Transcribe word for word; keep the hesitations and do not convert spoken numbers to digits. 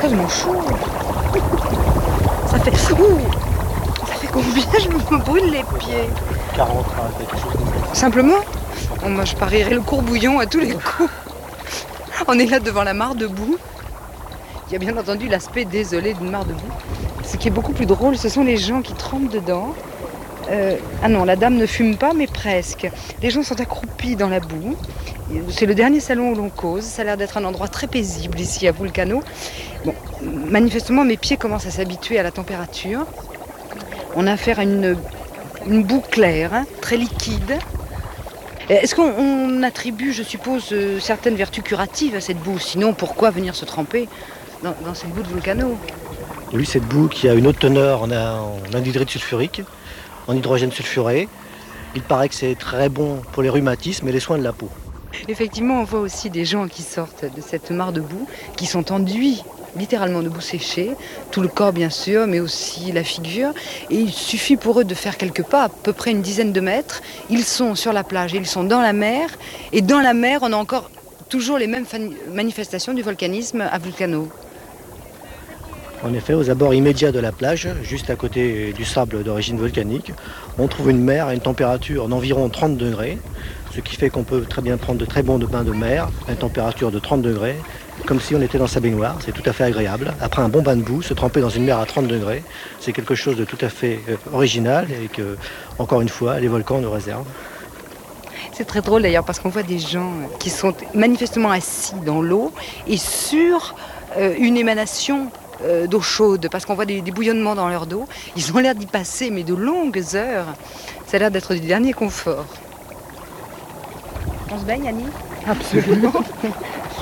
affreusement chaud. Ça fait... Ouh, ça fait combien je me brûle les pieds? quarante, hein, quelque chose comme ça. Simplement? Bon, moi, je parierais le courbouillon à tous les coups. On est là devant la mare de boue. Il y a bien entendu l'aspect désolé d'une mare de boue. Ce qui est beaucoup plus drôle, ce sont les gens qui trempent dedans. Euh, ah non, la dame ne fume pas, mais presque. Les gens sont accroupis dans la boue. C'est le dernier salon où l'on cause. Ça a l'air d'être un endroit très paisible ici à Vulcano. Bon, manifestement, mes pieds commencent à s'habituer à la température. On a affaire à une, une boue claire, hein, très liquide. Est-ce qu'on on attribue, je suppose, euh, certaines vertus curatives à cette boue? Sinon, pourquoi venir se tremper dans, dans cette boue de Vulcano? Oui, cette boue qui a une haute teneur en, en anhydride sulfurique, en hydrogène sulfuré. Il paraît que c'est très bon pour les rhumatismes et les soins de la peau. Effectivement, on voit aussi des gens qui sortent de cette mare de boue, qui sont enduits littéralement de boue séchée, tout le corps bien sûr, mais aussi la figure. Et il suffit pour eux de faire quelques pas, à peu près une dizaine de mètres. Ils sont sur la plage, ils sont dans la mer. Et dans la mer, on a encore toujours les mêmes manifestations du volcanisme à Vulcano. En effet, aux abords immédiats de la plage, juste à côté du sable d'origine volcanique, on trouve une mer à une température d'environ trente degrés, ce qui fait qu'on peut très bien prendre de très bons bains de mer à une température de trente degrés, comme si on était dans sa baignoire. C'est tout à fait agréable. Après un bon bain de boue, se tremper dans une mer à trente degrés, c'est quelque chose de tout à fait original et que, encore une fois, les volcans nous réservent. C'est très drôle d'ailleurs parce qu'on voit des gens qui sont manifestement assis dans l'eau et sur euh, une émanation euh, d'eau chaude parce qu'on voit des, des bouillonnements dans leur dos. Ils ont l'air d'y passer mais de longues heures. Ça a l'air d'être du dernier confort. On se baigne, Annie? Absolument.